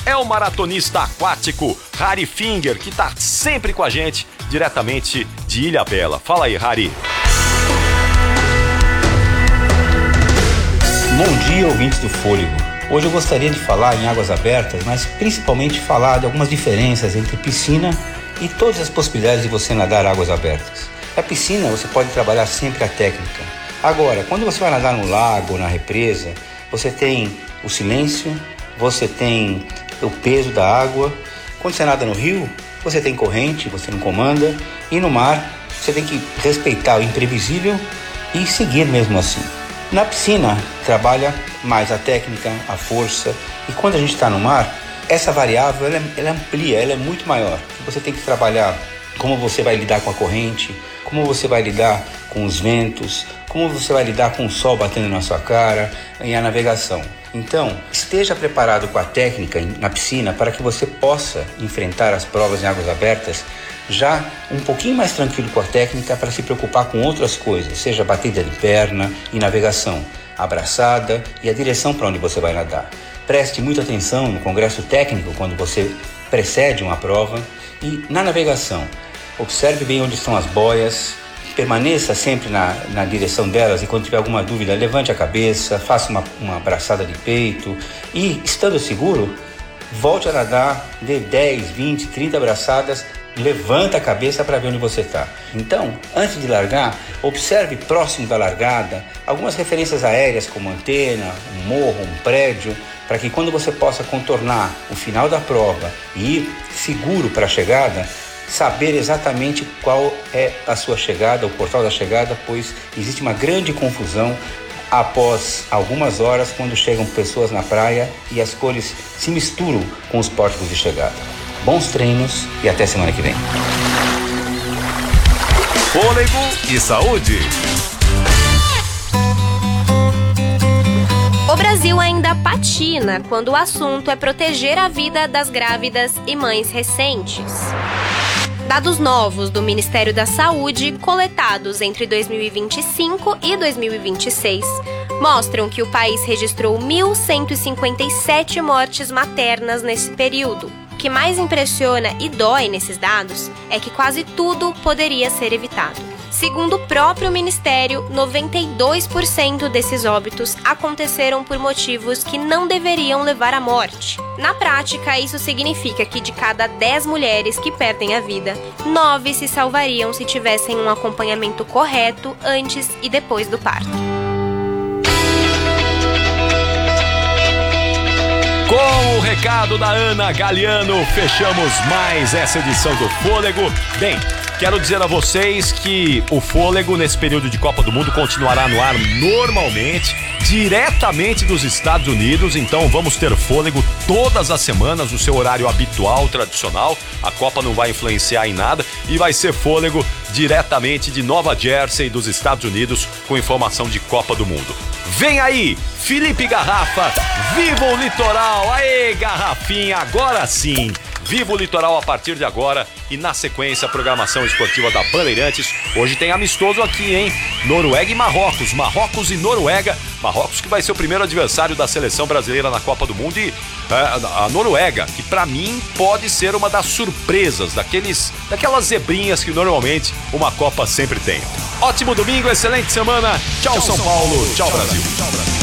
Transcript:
é o maratonista aquático Harry Finger, que tá sempre com a gente, diretamente de Ilhabela. Fala aí, Harry. Bom dia, ouvintes do Fôlego. Hoje eu gostaria de falar em águas abertas, mas principalmente falar de algumas diferenças entre piscina e todas as possibilidades de você nadar águas abertas. Na piscina você pode trabalhar sempre a técnica. Agora, quando você vai nadar no lago ou na represa, você tem o silêncio, você tem o peso da água. Quando você nada no rio, você tem corrente, você não comanda. E no mar, você tem que respeitar o imprevisível e seguir mesmo assim. Na piscina, trabalha mais a técnica, a força. E quando a gente está no mar, essa variável ela amplia, ela é muito maior. Você tem que trabalhar como você vai lidar com a corrente, como você vai lidar com os ventos, como você vai lidar com o sol batendo na sua cara e a navegação. Então, esteja preparado com a técnica na piscina para que você possa enfrentar as provas em águas abertas já um pouquinho mais tranquilo com a técnica para se preocupar com outras coisas, seja batida de perna e navegação, a braçada e a direção para onde você vai nadar. Preste muita atenção no congresso técnico quando você precede uma prova e na navegação. Observe bem onde estão as boias, permaneça sempre na direção delas e quando tiver alguma dúvida, levante a cabeça, faça uma braçada de peito e, estando seguro, volte a nadar, dê 10, 20, 30 braçadas, levanta a cabeça para ver onde você está. Então, antes de largar, observe próximo da largada algumas referências aéreas como antena, um morro, um prédio, para que quando você possa contornar o final da prova e ir seguro para a chegada, saber exatamente qual é a sua chegada, o portal da chegada, pois existe uma grande confusão após algumas horas quando chegam pessoas na praia e as cores se misturam com os pórticos de chegada. Bons treinos e até semana que vem. Fôlego e saúde. O Brasil ainda patina quando o assunto é proteger a vida das grávidas e mães recentes. Dados novos do Ministério da Saúde, coletados entre 2025 e 2026, mostram que o país registrou 1.157 mortes maternas nesse período. O que mais impressiona e dói nesses dados é que quase tudo poderia ser evitado. Segundo o próprio Ministério, 92% desses óbitos aconteceram por motivos que não deveriam levar à morte. Na prática, isso significa que de cada 10 mulheres que perdem a vida, 9 se salvariam se tivessem um acompanhamento correto antes e depois do parto. Com o recado da Ana Galiano, fechamos mais essa edição do Fôlego. Bem, quero dizer a vocês que o Fôlego, nesse período de Copa do Mundo, continuará no ar normalmente, diretamente dos Estados Unidos. Então vamos ter Fôlego todas as semanas, no seu horário habitual, tradicional. A Copa não vai influenciar em nada e vai ser Fôlego diretamente de Nova Jersey, dos Estados Unidos, com informação de Copa do Mundo. Vem aí, Felipe Garrafa, viva o litoral! Aê, Garrafinha, agora sim! Viva o litoral a partir de agora e na sequência a programação esportiva da Bandeirantes. Hoje tem amistoso aqui, hein? Noruega e Marrocos, Marrocos e Noruega. Marrocos que vai ser o primeiro adversário da seleção brasileira na Copa do Mundo e a Noruega, que pra mim pode ser uma das surpresas, daquelas zebrinhas que normalmente uma Copa sempre tem. Ótimo domingo, excelente semana. Tchau, São Paulo. Tchau, Brasil.